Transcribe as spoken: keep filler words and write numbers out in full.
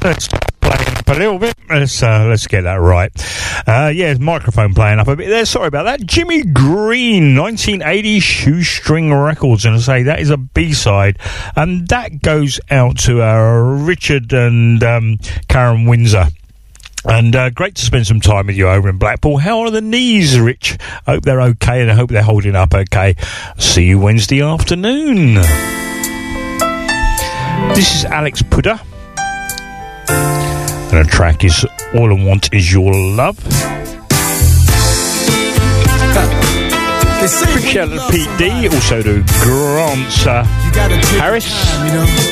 Let's play up a little bit. Let's uh, let's get that right. Uh, yeah, microphone playing up a bit there. Sorry about that. Jimmy Green, nineteen eighty Shoestring Records, and I say that is a B-side, and that goes out to uh, Richard and um, Karen Windsor. And uh, great to spend some time with you over in Blackpool. How are the knees, Rich? I hope they're okay, and I hope they're holding up okay. See you Wednesday afternoon. This is Alex Pudder, and the track is All I Want Is Your Love. Big shout out to Pete D, also to Grant uh, Harris.